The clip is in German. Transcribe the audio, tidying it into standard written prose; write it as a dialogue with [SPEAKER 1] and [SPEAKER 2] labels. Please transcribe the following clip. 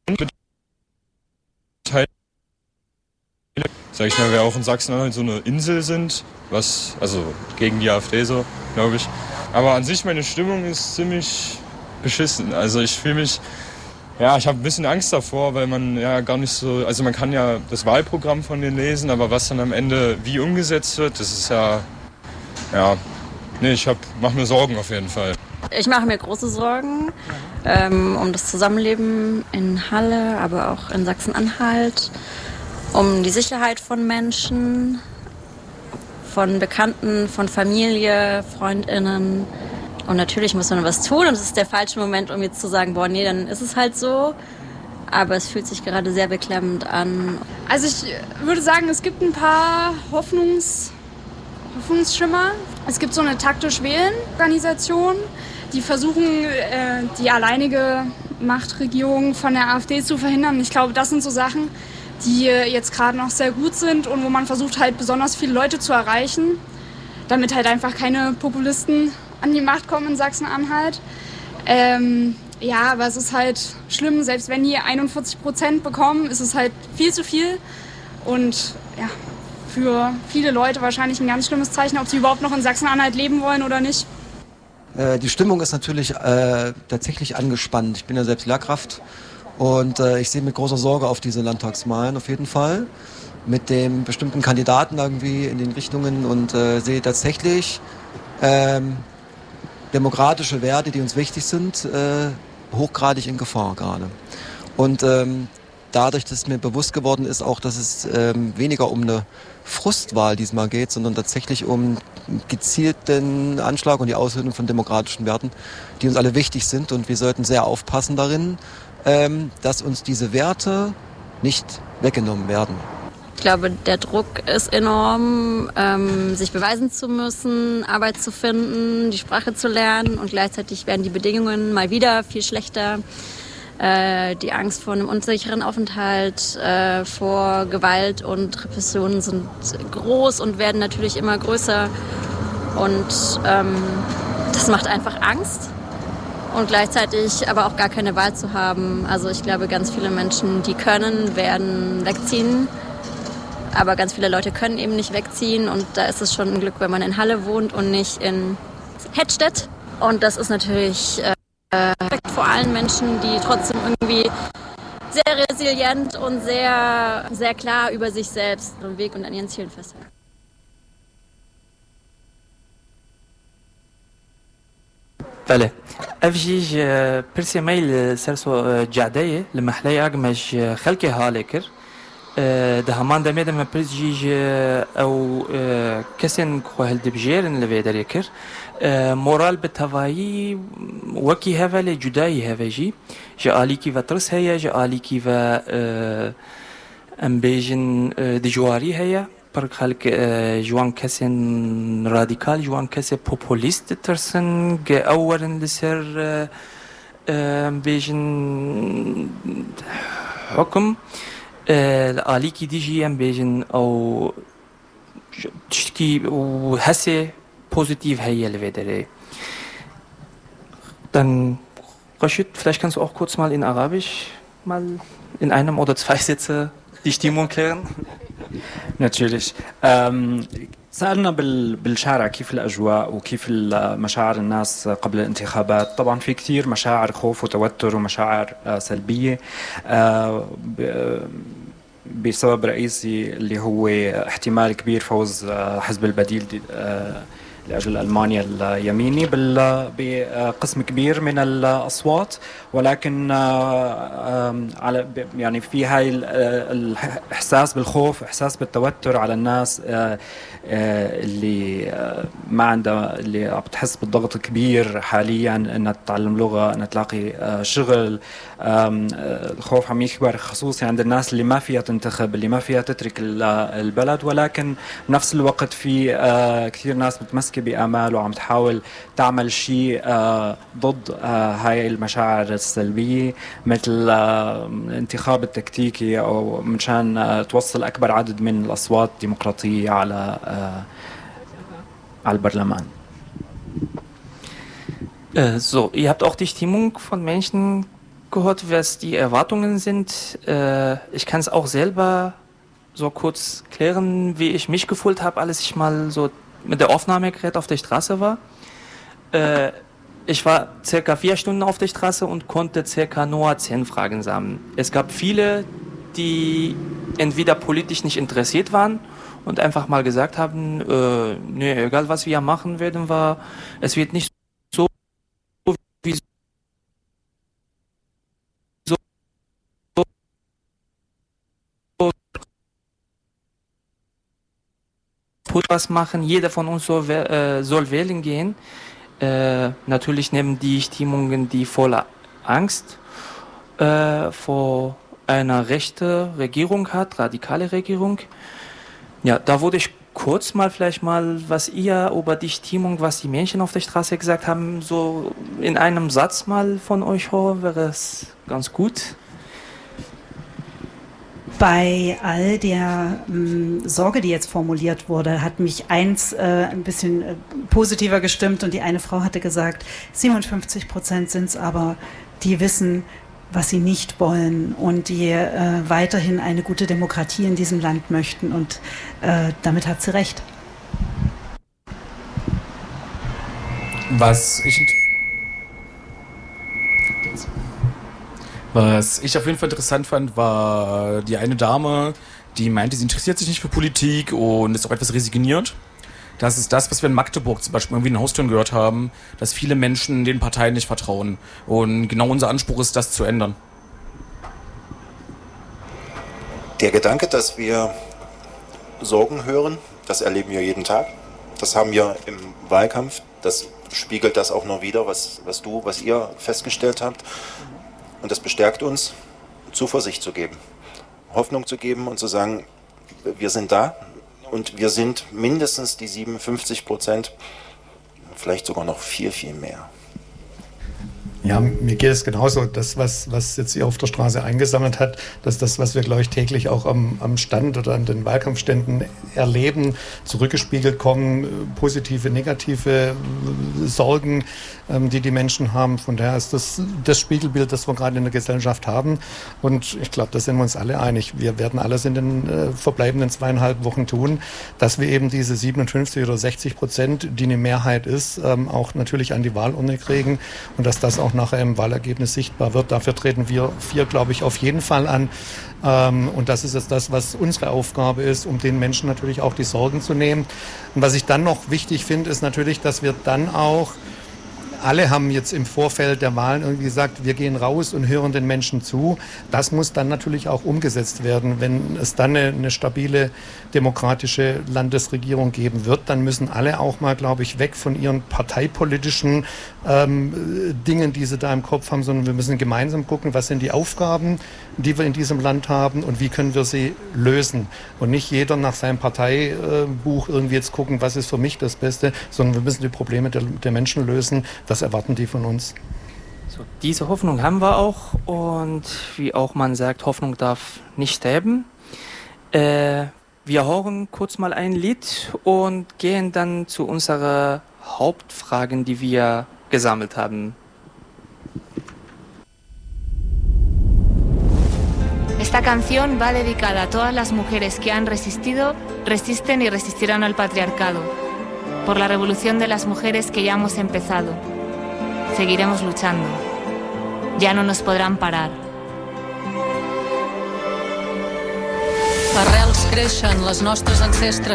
[SPEAKER 1] sag ich mal, wir auch in Sachsen-Anhalt so eine Insel sind, also gegen die AfD so, glaube ich. Aber an sich, meine Stimmung ist ziemlich beschissen. Also ich fühle mich, ja, ich habe ein bisschen Angst davor, weil man ja gar nicht so, also man kann ja das Wahlprogramm von denen lesen, aber was dann am Ende wie umgesetzt wird, das ist ja, nee, mache mir Sorgen auf jeden Fall.
[SPEAKER 2] Ich mache mir große Sorgen um das Zusammenleben in Halle, aber auch in Sachsen-Anhalt, um die Sicherheit von Menschen, von Bekannten, von Familie, FreundInnen. Und natürlich muss man was tun und es ist der falsche Moment, um jetzt zu sagen, boah, nee, dann ist es halt so. Aber es fühlt sich gerade sehr beklemmend an.
[SPEAKER 3] Also ich würde sagen, es gibt ein paar Hoffnungsschimmer. Es gibt so eine taktisch-wählen-Organisation, die versuchen, die alleinige Machtregierung von der AfD zu verhindern. Ich glaube, das sind so Sachen, die jetzt gerade noch sehr gut sind und wo man versucht halt besonders viele Leute zu erreichen, damit halt einfach keine Populisten an die Macht kommen in Sachsen-Anhalt. Ja, aber es ist halt schlimm, selbst wenn die 41% bekommen, ist es halt viel zu viel und ja, für viele Leute wahrscheinlich ein ganz schlimmes Zeichen, ob sie überhaupt noch in Sachsen-Anhalt leben wollen oder nicht.
[SPEAKER 4] Die Stimmung ist natürlich tatsächlich angespannt. Ich bin ja selbst Lehrkraft und ich sehe mit großer Sorge auf diese Landtagswahlen auf jeden Fall. Mit dem bestimmten Kandidaten irgendwie in den Richtungen und sehe tatsächlich demokratische Werte, die uns wichtig sind, hochgradig in Gefahr gerade. Und dadurch, dass mir bewusst geworden ist, auch, dass es weniger um eine Frustwahl diesmal geht, sondern tatsächlich um gezielten Anschlag und die Aushöhlung von demokratischen Werten, die uns alle wichtig sind. Und wir sollten sehr aufpassen darin, dass uns diese Werte nicht weggenommen werden.
[SPEAKER 2] Ich glaube, der Druck ist enorm, sich beweisen zu müssen, Arbeit zu finden, die Sprache zu lernen und gleichzeitig werden die Bedingungen mal wieder viel schlechter. Die Angst vor einem unsicheren Aufenthalt, vor Gewalt und Repressionen sind groß und werden natürlich immer größer. Und das macht einfach Angst und gleichzeitig aber auch gar keine Wahl zu haben. Also ich glaube, ganz viele Menschen, die können, werden wegziehen. Aber ganz viele Leute können eben nicht wegziehen und da ist es schon ein Glück, wenn man in Halle wohnt und nicht in Hettstedt. Und das ist natürlich vor allen Menschen, die trotzdem irgendwie sehr resilient und sehr, sehr klar über sich selbst ihren Weg und an ihren Zielen festhalten.
[SPEAKER 5] بله افجيج برسي ميل سرسو جعداية لمحلي اقمش خلقي هالكر ده همان دمي دم برسجيج او كسن خوهل دبجيرن لفيدر يكر مورال بتهوایی وکی هفله جدایی هفجی جالی کی و ترس هیا جالی کی و امبیجن دجواری هیا پر خلق جوان کسن رادیکال جوان کس پوپولیست ترسن ج اورن لسر امبیجن حكم علی کی دیجی امبیجن او تشتكي وهسه positiv heile vedere. Dann Rashid, vielleicht kannst du auch kurz mal in Arabisch mal in einem oder zwei Sätze die Stimmung klären.
[SPEAKER 6] Natürlich. سألنا بالشارع كيف الأجواء وكيف مشاعر الناس قبل الانتخابات. طبعا في كثير مشاعر خوف وتوتر ومشاعر سلبية بسبب رئيسي اللي هو احتمال كبير فوز حزب البديل لأجل ألمانيا اليميني بقسم كبير من الأصوات، ولكن على يعني في هاي الإحساس بالخوف، إحساس بالتوتر على الناس اللي ما عندها، اللي عم بتحس بالضغط كبير حاليا انها تتعلم لغة، انها تلاقي شغل. الخوف عم يكبر خصوصي عند الناس اللي ما فيها تنتخب، اللي ما فيها تترك البلد، ولكن بنفس الوقت في كثير ناس متمسكة بآمال وعم تحاول تعمل شيء ضد هاي المشاعر السلبية، مثل الانتخاب التكتيكي او مشان توصل اكبر عدد من الاصوات الديمقراطية على البرلمان.
[SPEAKER 5] So, ihr habt auch die Stimmung von Menschen gehört, was die Erwartungen sind. Ich kann es auch selber so kurz klären, wie ich mich gefühlt habe, als ich mal so mit der Aufnahmegerät auf der Straße war. Ich war circa 4 Stunden auf der Straße und konnte circa nur 10 Fragen sammeln. Es gab viele, die entweder politisch nicht interessiert waren und einfach mal gesagt haben, nee, egal was wir machen werden, es wird nicht so wie so was machen. Jeder von uns soll wählen gehen. Natürlich nehmen die Stimmungen, die voller Angst vor einer rechten Regierung hat, radikale Regierung. Ja, da würde ich kurz vielleicht mal, was ihr über die Stimmung, was die Menschen auf der Straße gesagt haben, so in einem Satz mal von euch hören, wäre es ganz gut.
[SPEAKER 7] Bei all der Sorge, die jetzt formuliert wurde, hat mich eins ein bisschen positiver gestimmt und die eine Frau hatte gesagt, 57% sind es aber, die wissen, was sie nicht wollen und die weiterhin eine gute Demokratie in diesem Land möchten und damit hat sie recht.
[SPEAKER 8] Was ich auf jeden Fall interessant fand, war die eine Dame, die meinte, sie interessiert sich nicht für Politik und ist auch etwas resigniert. Das ist das, was wir in Magdeburg zum Beispiel irgendwie in den Haustüren gehört haben, dass viele Menschen den Parteien nicht vertrauen. Und genau unser Anspruch ist, das zu ändern.
[SPEAKER 9] Der Gedanke, dass wir Sorgen hören, das erleben wir jeden Tag. Das haben wir im Wahlkampf. Das spiegelt das auch noch wider, was ihr festgestellt habt. Und das bestärkt uns, Zuversicht zu geben, Hoffnung zu geben und zu sagen, wir sind da und wir sind mindestens die 57%, vielleicht sogar noch viel, viel mehr.
[SPEAKER 10] Ja, mir geht es genauso. Das, was jetzt hier auf der Straße eingesammelt hat, dass das, was wir, glaube ich, täglich auch am Stand oder an den Wahlkampfständen erleben, zurückgespiegelt kommen, positive, negative Sorgen, die die Menschen haben. Von daher ist das Spiegelbild, das wir gerade in der Gesellschaft haben. Und ich glaube, da sind wir uns alle einig. Wir werden alles in den verbleibenden 2,5 Wochen tun, dass wir eben diese 57 oder 60%, die eine Mehrheit ist, auch natürlich an die Wahlurne kriegen und dass das auch nachher im Wahlergebnis sichtbar wird. Dafür treten wir 4, glaube ich, auf jeden Fall an. Und das ist jetzt das, was unsere Aufgabe ist, um den Menschen natürlich auch die Sorgen zu nehmen. Und was ich dann noch wichtig finde, ist natürlich, dass wir dann auch, alle haben jetzt im Vorfeld der Wahlen irgendwie gesagt, wir gehen raus und hören den Menschen zu. Das muss dann natürlich auch umgesetzt werden. Wenn es dann eine stabile demokratische Landesregierung geben wird, dann müssen alle auch mal, glaube ich, weg von ihren parteipolitischen Dingen, die sie da im Kopf haben, sondern wir müssen gemeinsam gucken, was sind die Aufgaben, die wir in diesem Land haben und wie können wir sie lösen. Und nicht jeder nach seinem Parteibuch irgendwie jetzt gucken, was ist für mich das Beste, sondern wir müssen die Probleme der Menschen lösen. Das erwarten die von uns.
[SPEAKER 5] So, diese Hoffnung haben wir auch und wie auch man sagt, Hoffnung darf nicht sterben. Wir hören kurz mal ein Lied und gehen dann zu unseren Hauptfragen, die wir gesammelt haben.
[SPEAKER 11] Esta canción va dedicada a todas las mujeres que han resistido, resisten y resistirán al patriarcado, por la revolución de las mujeres que ya hemos empezado. Seguiremos luchando. Ya no nos podrán parar.
[SPEAKER 12] Arrels creixen, les nostres ancestres